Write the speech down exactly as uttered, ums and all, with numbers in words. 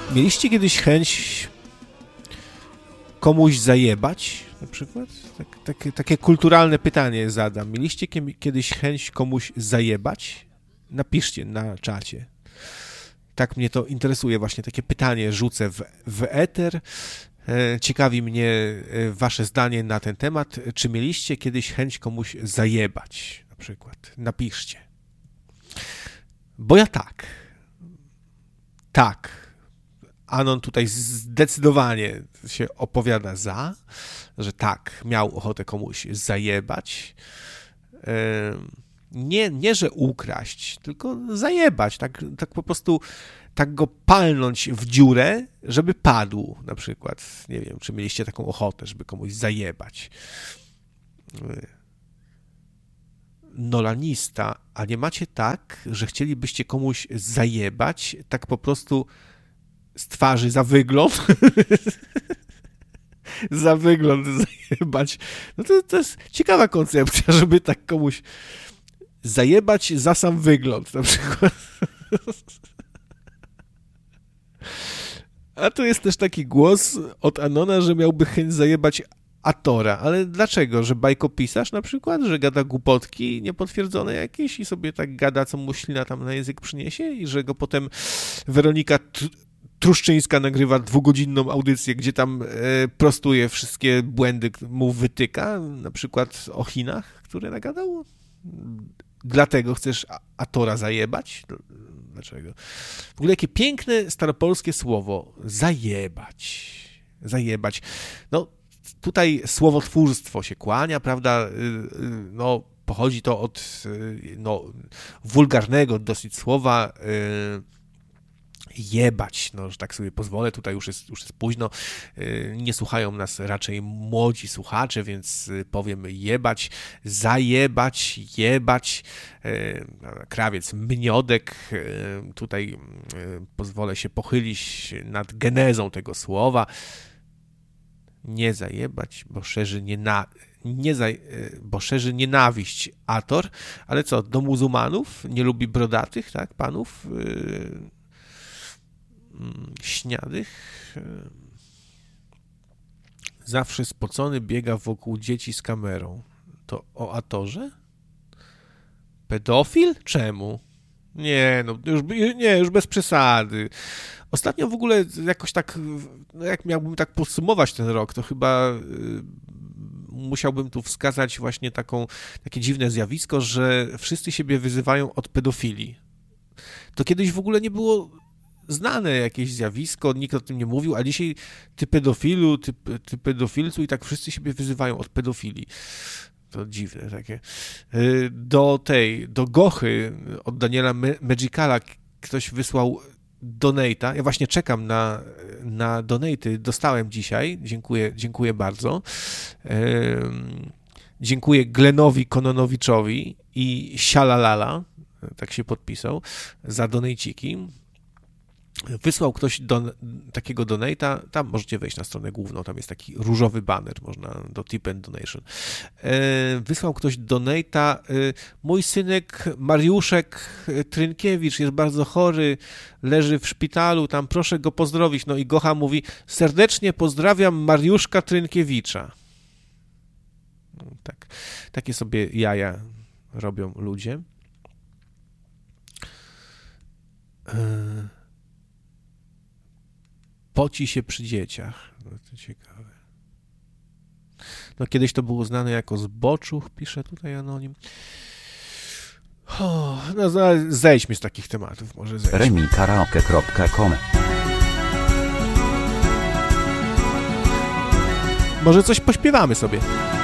Mieliście kiedyś chęć komuś zajebać, na przykład? Tak, takie, takie kulturalne pytanie zadam. Mieliście kiedyś chęć komuś zajebać? Napiszcie na czacie. Tak mnie to interesuje, właśnie takie pytanie rzucę w, w eter. Ciekawi mnie wasze zdanie na ten temat. Czy mieliście kiedyś chęć komuś zajebać, na przykład? Napiszcie. Bo ja tak. Tak. Anon tutaj zdecydowanie się opowiada za, że tak, miał ochotę komuś zajebać. Nie, nie że ukraść, tylko zajebać, tak, tak po prostu tak go palnąć w dziurę, żeby padł, na przykład. Nie wiem, czy mieliście taką ochotę, żeby komuś zajebać. Nolanista, a nie macie tak, że chcielibyście komuś zajebać, tak po prostu z twarzy za wygląd, za wygląd zajebać. No to, to jest ciekawa koncepcja, żeby tak komuś zajebać za sam wygląd, na przykład. A tu jest też taki głos od Anona, że miałby chęć zajebać Atora, ale dlaczego? Że bajkopisarz na przykład, że gada głupotki niepotwierdzone jakieś i sobie tak gada, co mu ślina tam na język przyniesie i że go potem Weronika Truszczyńska nagrywa dwugodzinną audycję, gdzie tam e, prostuje wszystkie błędy, mu wytyka, na przykład o Chinach, które nagadał. Dlatego chcesz Atora zajebać? Dlaczego? W ogóle jakie piękne staropolskie słowo. Zajebać. Zajebać. No, tutaj słowotwórstwo się kłania, prawda? No, pochodzi to od no, wulgarnego dosyć słowa jebać, no, że tak sobie pozwolę, tutaj już jest, już jest późno, nie słuchają nas raczej młodzi słuchacze, więc powiem jebać, zajebać, jebać, krawiec, mniodek, tutaj pozwolę się pochylić nad genezą tego słowa, nie zajebać, bo szerzy niena... Nie za, bo szerzy nienawiść Ator, ale co, do muzułmanów? Nie lubi brodatych, tak, panów? Śniadych. Zawsze spocony biega wokół dzieci z kamerą. To o Atorze? Pedofil? Czemu? Nie, no już, nie, już bez przesady. Ostatnio w ogóle jakoś tak, no jak miałbym tak podsumować ten rok, to chyba musiałbym tu wskazać właśnie taką, takie dziwne zjawisko, że wszyscy siebie wyzywają od pedofilii. To kiedyś w ogóle nie było znane jakieś zjawisko, nikt o tym nie mówił, a dzisiaj ty pedofilu, ty, ty pedofilcu i tak wszyscy siebie wyzywają od pedofilii. To dziwne takie. Do tej, do Gochy od Daniela Magicala ktoś wysłał donate'a. Ja właśnie czekam na, na donate'y. Dostałem dzisiaj. Dziękuję, dziękuję bardzo. Dziękuję Glenowi Kononowiczowi i Sialalala, tak się podpisał, za donejciki. Wysłał ktoś don, takiego donate'a, tam możecie wejść na stronę główną, tam jest taki różowy banner, można do tip and donation. Wysłał ktoś donate'a, mój synek Mariuszek Trynkiewicz jest bardzo chory, leży w szpitalu, tam proszę go pozdrowić. No i Gocha mówi, serdecznie pozdrawiam Mariuszka Trynkiewicza. No, tak, takie sobie jaja robią ludzie. Poci się przy dzieciach. No to ciekawe. No kiedyś to było znane jako zboczuch, pisze tutaj anonim. O, no zejdźmy z takich tematów, może zejdźmy. remikaraoke kropka com Może coś pośpiewamy sobie.